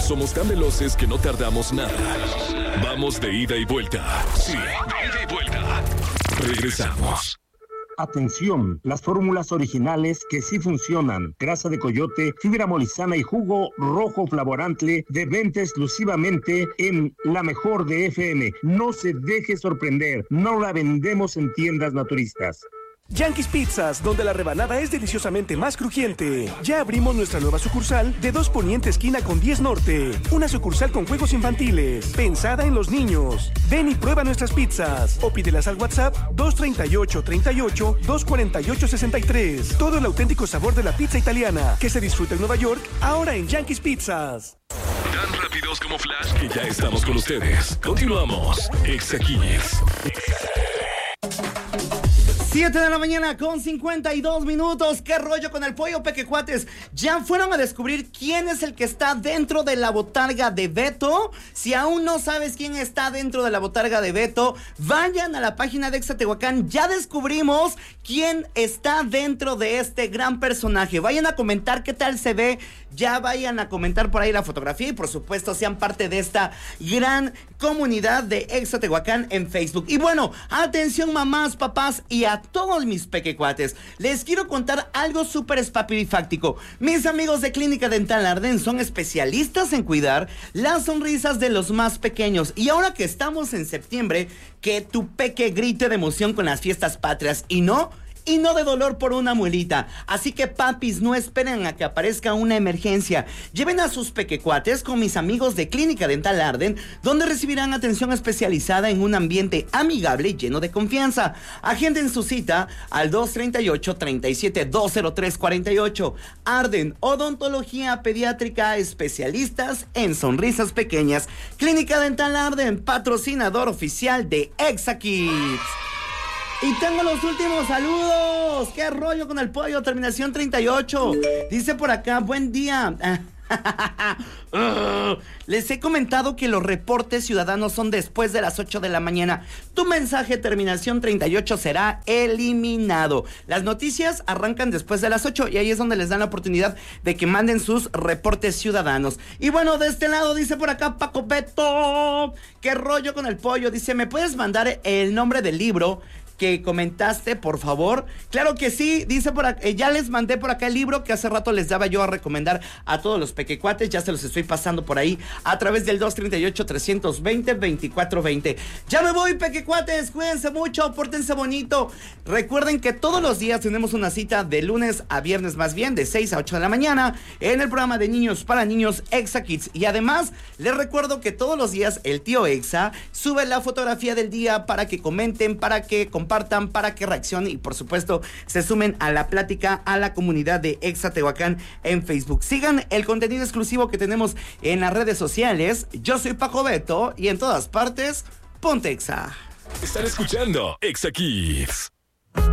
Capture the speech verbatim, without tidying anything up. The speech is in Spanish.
Somos tan veloces que no tardamos nada. Vamos de ida y vuelta. Sí, de ida y vuelta. Regresamos. Atención, las fórmulas originales que sí funcionan. Grasa de coyote, fibra molizana y jugo rojo flavorante de venta exclusivamente en La Mejor de F M. No se deje sorprender, no la vendemos en tiendas naturistas. Yankees Pizzas, donde la rebanada es deliciosamente más crujiente. Ya abrimos nuestra nueva sucursal de dos Poniente esquina con diez Norte. Una sucursal con juegos infantiles, pensada en los niños. Ven y prueba nuestras pizzas o pídelas al WhatsApp dos treinta y ocho, treinta y ocho, dos cuarenta y ocho, sesenta y tres. Todo el auténtico sabor de la pizza italiana que se disfruta en Nueva York, ahora en Yankees Pizzas. Tan rápidos como Flash que ya estamos con ustedes. Continuamos. Exa Kids. siete de la mañana con cincuenta y dos minutos. ¿Qué rollo con el pollo, pequecuates? ¿Ya fueron a descubrir quién es el que está dentro de la botarga de Beto? Si aún no sabes quién está dentro de la botarga de Beto, vayan a la página de Exa Tehuacán. Ya descubrimos quién está dentro de este gran personaje. Vayan a comentar qué tal se ve. Ya vayan a comentar por ahí la fotografía y por supuesto sean parte de esta gran comunidad de Exa Tehuacán en Facebook. Y bueno, atención mamás, papás y a todos mis pequecuates, les quiero contar algo súper espapirifáctico. Mis amigos de Clínica Dental Arden son especialistas en cuidar las sonrisas de los más pequeños. Y ahora que estamos en septiembre, que tu peque grite de emoción con las fiestas patrias y no... Y no de dolor por una muelita. Así que papis, no esperen a que aparezca una emergencia. Lleven a sus pequecuates con mis amigos de Clínica Dental Arden, donde recibirán atención especializada en un ambiente amigable y lleno de confianza. Agenden su cita al dos treinta y ocho, treinta y siete, dos cero tres, cuarenta y ocho. Arden, odontología pediátrica, especialistas en sonrisas pequeñas. Clínica Dental Arden, patrocinador oficial de Exa Kids. Y tengo los últimos saludos. ¿Qué rollo con el pollo? Terminación treinta y ocho. Dice por acá, buen día. Les he comentado que los reportes ciudadanos son después de las ocho de la mañana. Tu mensaje terminación treinta y ocho será eliminado. Las noticias arrancan después de las ocho y ahí es donde les dan la oportunidad de que manden sus reportes ciudadanos. Y bueno, de este lado dice por acá Paco Beto, ¿qué rollo con el pollo? Dice, ¿me puedes mandar el nombre del libro que comentaste, por favor? Claro que sí, dice por acá, eh, ya les mandé por acá el libro que hace rato les daba yo a recomendar a todos los pequecuates, ya se los estoy pasando por ahí a través del dos treinta y ocho, trescientos veinte, veinticuatro veinte. Ya me voy, pequecuates, cuídense mucho, pórtense bonito. Recuerden que todos los días tenemos una cita de lunes a viernes, más bien de seis a ocho de la mañana en el programa de niños para niños Exa Kids. Y además les recuerdo que todos los días el tío Exa sube la fotografía del día para que comenten, para que compartan, para que reaccionen y por supuesto se sumen a la plática, a la comunidad de Exa Tehuacán en Facebook. Sigan el contenido exclusivo que tenemos en las redes sociales. Yo soy Paco Beto y en todas partes, ponte Exa. Están escuchando Exa Kids.